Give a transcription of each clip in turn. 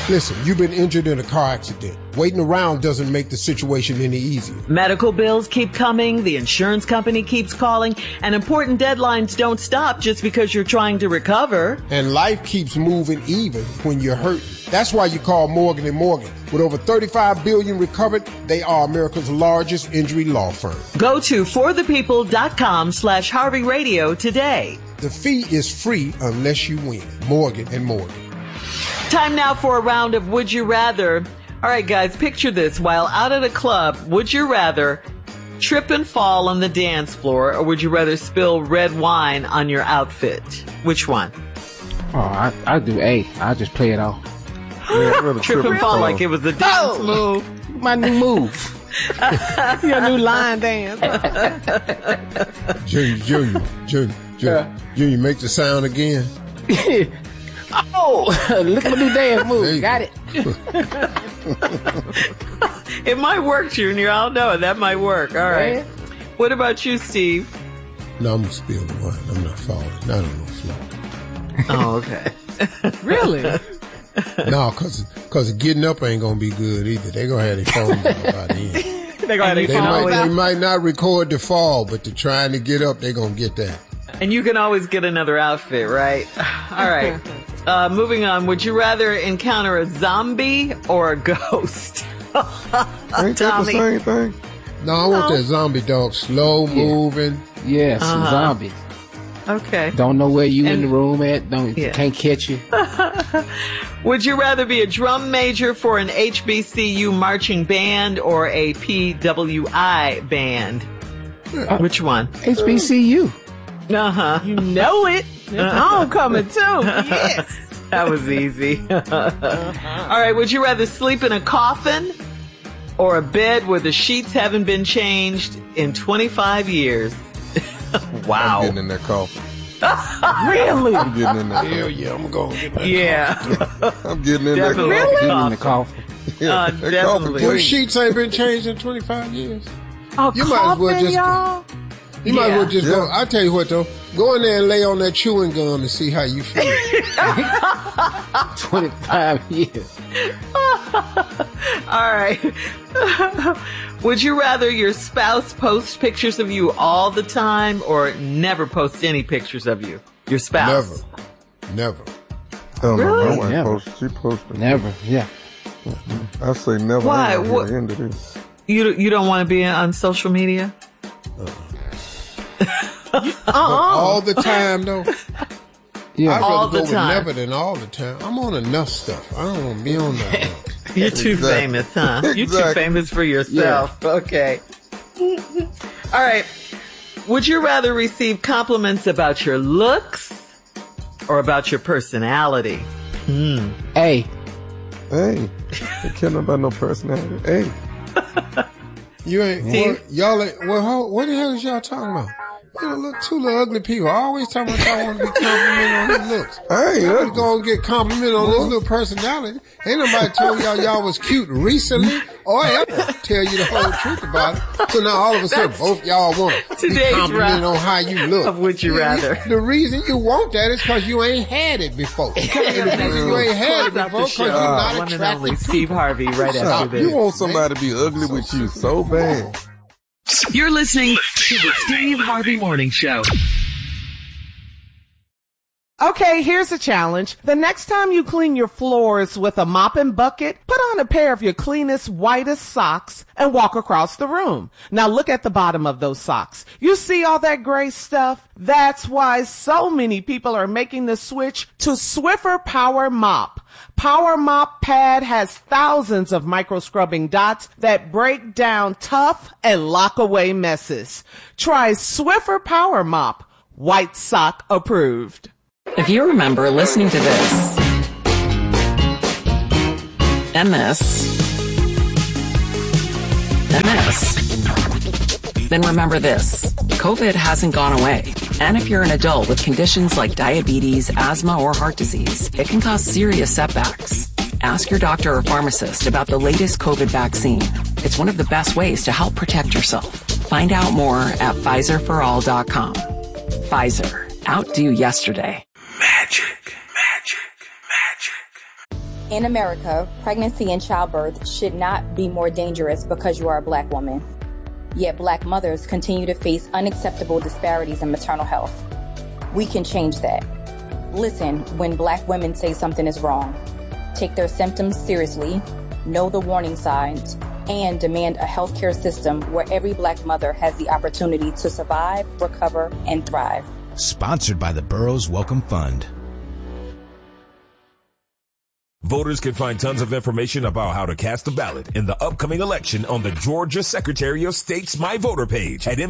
Listen, you've been injured in a car accident. Waiting around doesn't make the situation any easier. Medical bills keep coming, the insurance company keeps calling, and important deadlines don't stop just because you're trying to recover. And life keeps moving even when you're hurting. That's why you call Morgan & Morgan. With over $35 billion recovered, they are America's largest injury law firm. Go to forthepeople.com/Harvey Radio today. The fee is free unless you win. Morgan & Morgan. Time now for a round of Would You Rather. All right, guys, picture this. While out at a club, would you rather trip and fall on the dance floor, or would you rather spill red wine on your outfit? Which one? Oh, I do A. I'll just play it off. Yeah, trip and fall like it was a dance move. My new move. Your new line dance. Junior, Junior, make the sound again. Oh, look at my new dance move. Got it. It might work, Junior. I don't know. That might work. All right. Yeah. What about you, Steve? No, I'm going to spill the wine. I'm not falling. Not on no floor. Oh, okay. Really? No, because getting up ain't going to be good either. They going to have their phones out by then. They might not record the fall, but the trying to get up, they're going to get that. And you can always get another outfit, right? All right. Moving on. Would you rather encounter a zombie or a ghost? Ain't that the same thing? No, I want that zombie dog. Slow moving. Yes, zombies. Okay. Don't know where you in the room at. Can't catch you. Would you rather be a drum major for an HBCU marching band or a PWI band? Which one? HBCU. Uh-huh. You know it. It's homecoming too. Yes. That was easy. All right. Would you rather sleep in a coffin or a bed where the sheets haven't been changed in 25 years? Wow. I'm getting in that coffin. Really? I'm getting in that coffin. Hell yeah, I'm going to get that I'm getting in that coffin. Definitely. Getting in the coffin. Yeah, definitely. Your sheets ain't been changed in 25 years. You might as well just y'all? You might as well just go. I'll tell you what, though. Go in there and lay on that chewing gum and see how you feel. 25 years. All right. Would you rather your spouse post pictures of you all the time or never post any pictures of you? Your spouse? Never. Really? My wife Never. she posted. Never. Yeah. I say never. Why? I'm not into this. You don't want to be on social media? All the time, though. Yeah. I'd All rather the go time. with never than all the time. I'm on enough stuff. I don't want to be on nothing else. You're too famous, huh? You're too Exactly. famous for yourself. Yeah. Okay. All right. Would you rather receive compliments about your looks or about your personality? A. Hey, I can't know about no personality. Hey, You ain't, y'all ain't, what the hell is y'all talking about? You know, look, two little ugly people. I always talk about y'all want to be complimented on his looks. Hey, you want to go and get complimented on this little personality. Ain't nobody told y'all was cute recently or ever tell you the whole truth about it. So now all of a sudden, both y'all want to be Today's complimented on how you look. Of Would You Rather. The reason you want that is because you ain't had it before. And the reason you ain't had it before because you're not One and only attracted. Steve Harvey right after this. you want somebody to be ugly with you so bad. You're listening to the Steve Harvey Morning Show. Okay, here's a challenge. The next time you clean your floors with a mop and bucket, put on a pair of your cleanest, whitest socks and walk across the room. Now look at the bottom of those socks. You see all that gray stuff? That's why so many people are making the switch to Swiffer Power Mop. Power Mop Pad has thousands of micro scrubbing dots that break down tough and lock away messes. Try Swiffer Power Mop. White sock approved. If you remember listening to this, and this, and this, then remember this. COVID hasn't gone away. And if you're an adult with conditions like diabetes, asthma, or heart disease, it can cause serious setbacks. Ask your doctor or pharmacist about the latest COVID vaccine. It's one of the best ways to help protect yourself. Find out more at PfizerForAll.com. Pfizer. Outdo yesterday. Magic. In America, pregnancy and childbirth should not be more dangerous because you are a Black woman. Yet Black mothers continue to face unacceptable disparities in maternal health. We can change that. Listen when Black women say something is wrong. Take their symptoms seriously, know the warning signs, and demand a healthcare system where every Black mother has the opportunity to survive, recover, and thrive. Sponsored by the Burroughs Wellcome Fund. Voters can find tons of information about how to cast a ballot in the upcoming election on the Georgia Secretary of State's My Voter page at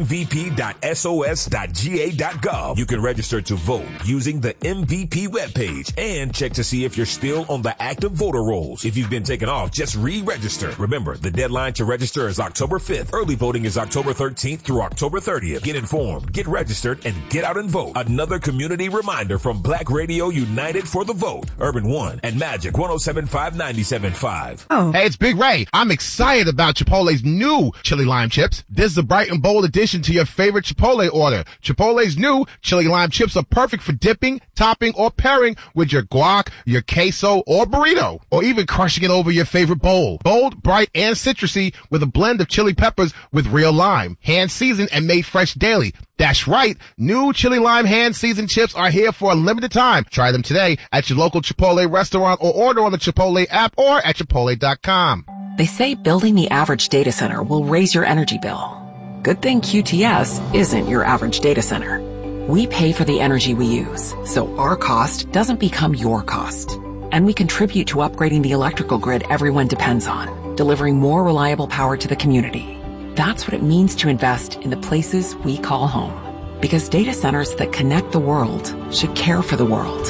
mvp.sos.ga.gov. You can register to vote using the MVP webpage and check to see if you're still on the active voter rolls. If you've been taken off, just re-register. Remember, the deadline to register is October 5th. Early voting is October 13th through October 30th. Get informed, get registered, and get out and vote. Another community reminder from Black Radio United for the Vote, Urban One, and Magic 107.5 97.5. Oh. Hey, it's Big Ray. I'm excited about Chipotle's new chili lime chips. This is a bright and bold addition to your favorite Chipotle order. Chipotle's new chili lime chips are perfect for dipping, topping, or pairing with your guac, your queso, or burrito, or even crushing it over your favorite bowl. Bold, bright, and citrusy with a blend of chili peppers with real lime. Hand seasoned and made fresh daily. That's right. New chili lime hand seasoned chips are here for a limited time. Try them today at your local Chipotle restaurant or order on the Chipotle app or at Chipotle.com. They say building the average data center will raise your energy bill. Good thing QTS isn't your average data center. We pay for the energy we use, so our cost doesn't become your cost. And we contribute to upgrading the electrical grid everyone depends on, delivering more reliable power to the community. That's what it means to invest in the places we call home. Because data centers that connect the world should care for the world.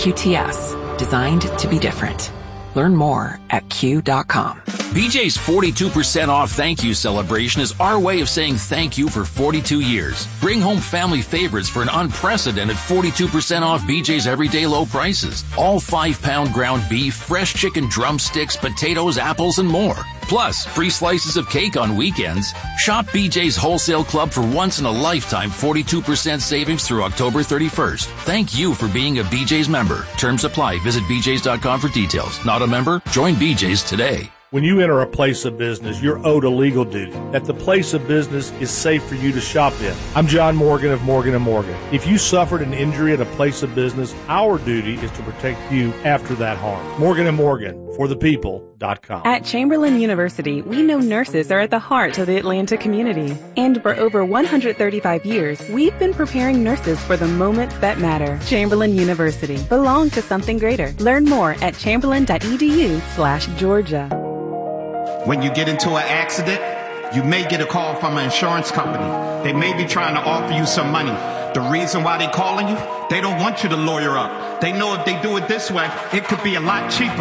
QTS, designed to be different. Learn more at Q.com. BJ's 42% off thank you celebration is our way of saying thank you for 42 years. Bring home family favorites for an unprecedented 42% off BJ's everyday low prices. All 5-pound ground beef, fresh chicken drumsticks, potatoes, apples, and more. Plus, free slices of cake on weekends. Shop BJ's Wholesale Club for once-in-a-lifetime 42% savings through October 31st. Thank you for being a BJ's member. Terms apply. Visit bjs.com for details. Not a member? Join BJ's today. When you enter a place of business, you're owed a legal duty that the place of business is safe for you to shop in. I'm John Morgan of Morgan & Morgan. If you suffered an injury at a place of business, our duty is to protect you after that harm. Morgan & Morgan, for the people.com. At Chamberlain University, we know nurses are at the heart of the Atlanta community. And for over 135 years, we've been preparing nurses for the moments that matter. Chamberlain University. Belong to something greater. Learn more at chamberlain.edu/Georgia. When you get into an accident, you may get a call from an insurance company. They may be trying to offer you some money. The reason why they're calling you, they don't want you to lawyer up. They know if they do it this way, it could be a lot cheaper.